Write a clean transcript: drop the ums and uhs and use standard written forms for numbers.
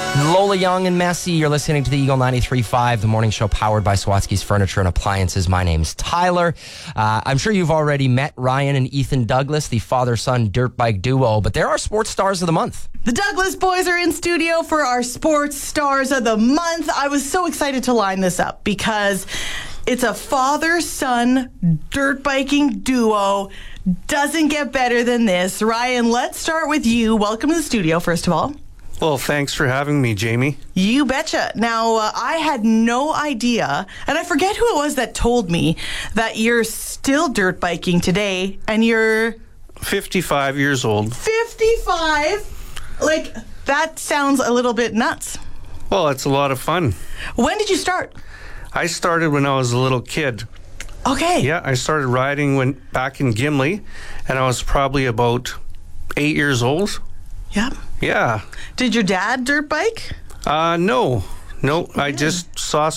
Lola Young and Messi, you're listening to the Eagle 93.5, the morning show powered by Swatsky's Furniture and Appliances. My name's Tyler. I'm sure you've already met Ryan and Ethan Douglas, the father-son dirt bike duo, but they're our sports stars of the month. The Douglas boys are in studio for our sports stars of the month. I was so excited to line this up because it's a father-son dirt biking duo. Doesn't get better than this. Ryan, let's start with you. Welcome to the studio, first of all. Well, thanks for having me, Jamie. You betcha. Now, I had no idea, and I forget who it was that told me that you're still dirt biking today, and you're 55 years old. 55? Like, that sounds a little bit nuts. Well, it's a lot of fun. When did you start? I started when I was a little kid. Okay. Yeah, I started riding back in Gimli, and I was probably about 8 years old. Yep. Yeah. Did your dad dirt bike? No. I just saw